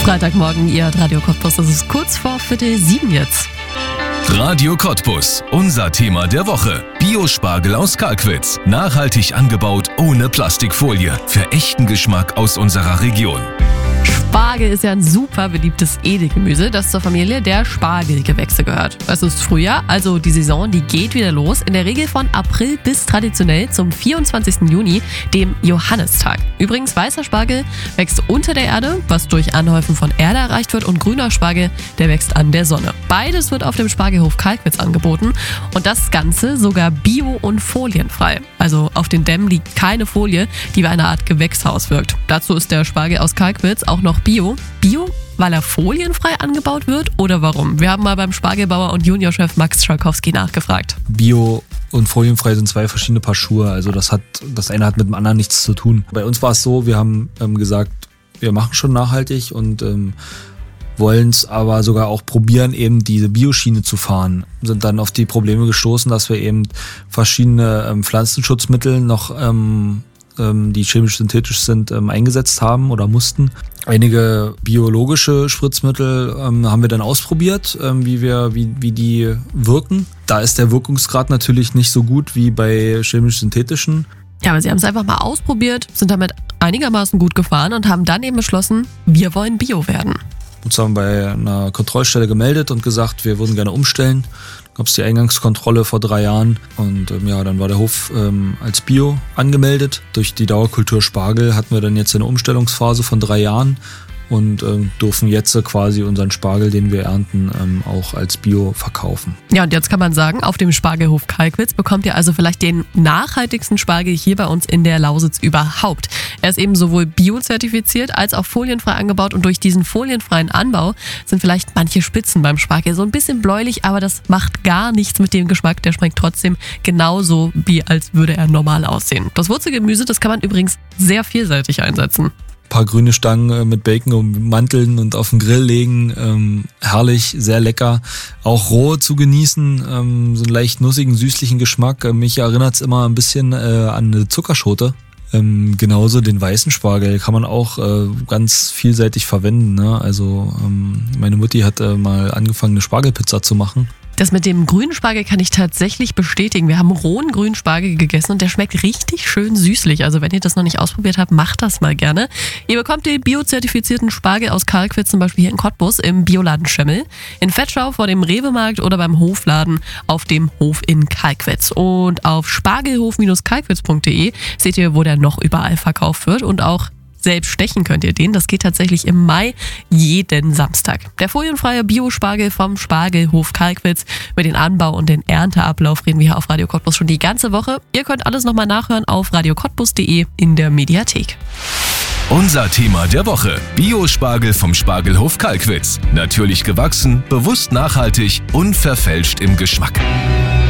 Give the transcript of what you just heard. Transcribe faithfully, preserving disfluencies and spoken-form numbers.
Freitagmorgen, ihr hört Radio Cottbus. Es ist kurz vor Viertel sieben jetzt. Radio Cottbus, unser Thema der Woche. Biospargel aus Kalkwitz. Nachhaltig angebaut, ohne Plastikfolie. Für echten Geschmack aus unserer Region. Spargel ist ja ein super beliebtes Edelgemüse, das zur Familie der Spargelgewächse gehört. Es ist Frühjahr, also die Saison, die geht wieder los. In der Regel von April bis traditionell zum vierundzwanzigsten Juni, dem Johannistag. Übrigens, weißer Spargel wächst unter der Erde, was durch Anhäufen von Erde erreicht wird, und grüner Spargel, der wächst an der Sonne. Beides wird auf dem Spargelhof Kalkwitz angeboten und das Ganze sogar bio- und folienfrei. Also auf den Dämmen liegt keine Folie, die wie eine Art Gewächshaus wirkt. Dazu ist der Spargel aus Kalkwitz auch noch Bio. Bio, weil er folienfrei angebaut wird, oder warum? Wir haben mal beim Spargelbauer und Juniorchef Max Schalkowski nachgefragt. Bio und folienfrei sind zwei verschiedene Paar Schuhe. Also das hat, das eine hat mit dem anderen nichts zu tun. Bei uns war es so, wir haben ähm, gesagt, wir machen schon nachhaltig und ähm, wollen es aber sogar auch probieren, eben diese Bioschiene zu fahren. Sind dann auf die Probleme gestoßen, dass wir eben verschiedene ähm, Pflanzenschutzmittel noch ähm, die chemisch-synthetisch sind, ähm, eingesetzt haben oder mussten. Einige biologische Spritzmittel ähm, haben wir dann ausprobiert, ähm, wie wir, wie, wie die wirken. Da ist der Wirkungsgrad natürlich nicht so gut wie bei chemisch-synthetischen. Ja, aber sie haben es einfach mal ausprobiert, sind damit einigermaßen gut gefahren und haben dann eben beschlossen, wir wollen Bio werden. Uns haben bei einer Kontrollstelle gemeldet und gesagt, wir würden gerne umstellen. Gab es die Eingangskontrolle vor drei Jahren und ähm, ja, dann war der Hof ähm, als Bio angemeldet. Durch die Dauerkultur Spargel hatten wir dann jetzt eine Umstellungsphase von drei Jahren und ähm, dürfen jetzt quasi unseren Spargel, den wir ernten, ähm, auch als Bio verkaufen. Ja, und jetzt kann man sagen, auf dem Spargelhof Kalkwitz bekommt ihr also vielleicht den nachhaltigsten Spargel hier bei uns in der Lausitz überhaupt. Er ist eben sowohl biozertifiziert als auch folienfrei angebaut und durch diesen folienfreien Anbau sind vielleicht manche Spitzen beim Spargel so ein bisschen bläulich, aber das macht gar nichts mit dem Geschmack. Der schmeckt trotzdem genauso, wie als würde er normal aussehen. Das Wurzelgemüse, das kann man übrigens sehr vielseitig einsetzen. Ein paar grüne Stangen mit Bacon ummanteln und auf den Grill legen. Ähm, herrlich, sehr lecker. Auch roh zu genießen, ähm, so einen leicht nussigen, süßlichen Geschmack. Äh, mich erinnert es immer ein bisschen äh, an eine Zuckerschote. Ähm, genauso den weißen Spargel kann man auch äh, ganz vielseitig verwenden. Ne? Also ähm, meine Mutti hat äh, mal angefangen, eine Spargelpizza zu machen. Das mit dem grünen Spargel kann ich tatsächlich bestätigen. Wir haben rohen grünen Spargel gegessen und der schmeckt richtig schön süßlich. Also wenn ihr das noch nicht ausprobiert habt, macht das mal gerne. Ihr bekommt den biozertifizierten Spargel aus Kalkwitz zum Beispiel hier in Cottbus im Bioladen Schemmel, in Vetschau vor dem Rewe-Markt oder beim Hofladen auf dem Hof in Kalkwitz. Und auf spargelhof Bindestrich kalkwitz Punkt de seht ihr, wo der noch überall verkauft wird und auch selbst stechen könnt ihr den. Das geht tatsächlich im Mai jeden Samstag. Der folienfreie Biospargel vom Spargelhof Kalkwitz. Über den Anbau und den Ernteablauf reden wir hier auf Radio Cottbus schon die ganze Woche. Ihr könnt alles nochmal nachhören auf radio cottbus Punkt de in der Mediathek. Unser Thema der Woche. Biospargel vom Spargelhof Kalkwitz. Natürlich gewachsen, bewusst nachhaltig, unverfälscht im Geschmack.